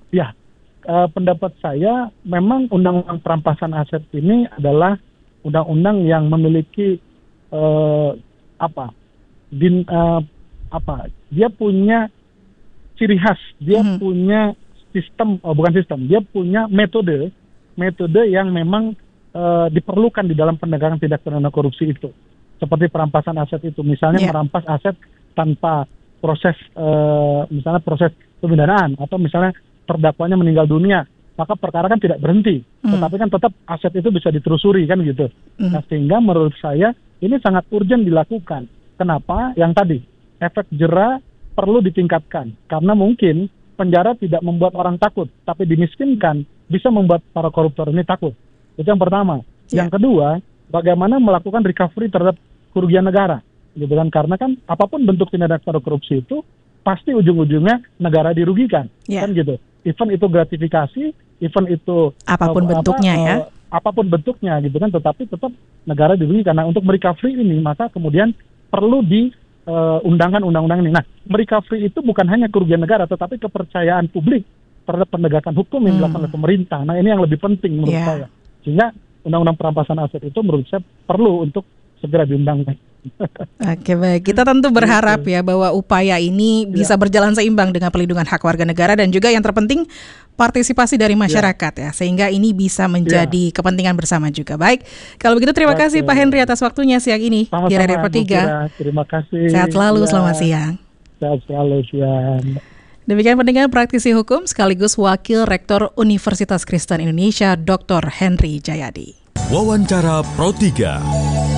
Ya, pendapat saya memang undang-undang perampasan aset ini adalah undang-undang yang memiliki apa? Dia punya ciri khas, dia punya sistem, bukan sistem, dia punya metode yang memang diperlukan di dalam penegakan tindak pidana korupsi itu. Seperti perampasan aset itu, misalnya merampas aset tanpa proses, misalnya proses pemidanaan, atau misalnya terdakwanya meninggal dunia, maka perkara kan tidak berhenti, tetapi kan tetap aset itu bisa ditelusuri kan gitu. Nah, sehingga menurut saya ini sangat urgent dilakukan. Kenapa? Yang tadi, efek jera perlu ditingkatkan, karena mungkin penjara tidak membuat orang takut, tapi dimiskinkan bisa membuat para koruptor ini takut. Itu yang pertama. Yang kedua, bagaimana melakukan recovery terhadap kerugian negara, gitu kan? Karena kan apapun bentuk tindak pidana korupsi itu pasti ujung-ujungnya negara dirugikan, kan gitu. Even itu gratifikasi, even itu apapun bentuknya apapun bentuknya gitu kan, tetapi tetap negara dirugikan. Karena untuk merecovery ini maka kemudian perlu di undang-undang ini. Nah, merecovery itu bukan hanya kerugian negara, tetapi kepercayaan publik terhadap penegakan hukum yang dilakukan oleh pemerintah. Nah, ini yang lebih penting menurut saya. Sehingga undang-undang perampasan aset itu menurut saya perlu untuk segera diundangkan. Oke, baik. Kita tentu berharap ya bahwa upaya ini bisa berjalan seimbang dengan pelindungan hak warga negara dan juga yang terpenting partisipasi dari masyarakat ya, sehingga ini bisa menjadi kepentingan bersama juga. Baik, kalau begitu terima kasih Pak Henry atas waktunya siang ini di Radio Pro 3. Terima kasih. Sehat selalu, selamat siang. Sehat selalu, siang. Demikian pendengar praktisi hukum sekaligus Wakil Rektor Universitas Kristen Indonesia Dr. Henry Jayadi. Wawancara Pro 3.